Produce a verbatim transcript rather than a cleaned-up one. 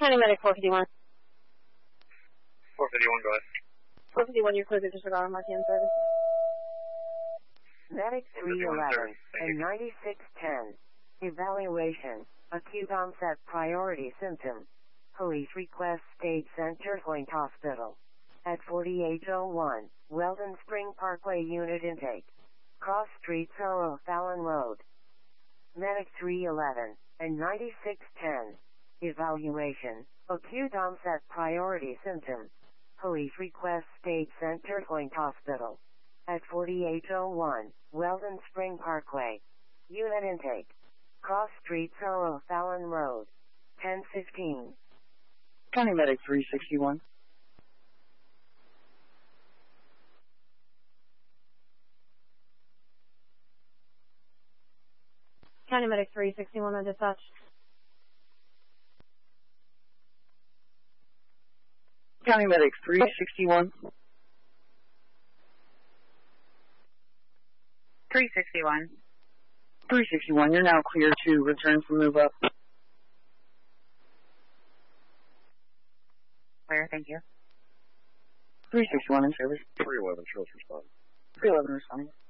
County Medic four fifty-one. four fifty-one, go ahead. four fifty-one, you're clear to disregard on Martin service. Medic three eleven and ninety-six ten. Evaluation. Acute onset priority symptom. Police request State Center Point Hospital. At forty-eight oh one, Weldon Spring Parkway unit intake. Cross Street Soho Fallon Road. Medic three eleven and ninety-six ten. Evaluation. Acute onset priority symptom. Police request State Center Point Hospital. At forty-eight oh one, Weldon Spring Parkway. Unit intake. Cross Street Soho Fallon Road. ten fifteen. County Medic three sixty-one. County Medic three sixty-one on dispatch. County Medic three sixty-one. three sixty-one. three sixty-one, you're now clear to return for move up. Clear, thank you. three sixty-one in service. three eleven, shows respond. three eleven responding.